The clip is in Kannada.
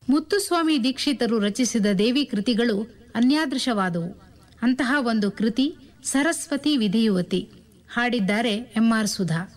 ಮುತ್ತುಸ್ವಾಮಿ ದೀಕ್ಷಿತರು ರಚಿಸಿದ ದೇವಿ ಕೃತಿಗಳು ಅನ್ಯಾದೃಶವಾದವು. ಅಂತಹ ಒಂದು ಕೃತಿ ಸರಸ್ವತಿ ವಿಧಿಯುವತಿ. ಹಾಡಿದ್ದಾರೆ ಎಂ.ಆರ್. ಸುಧಾ.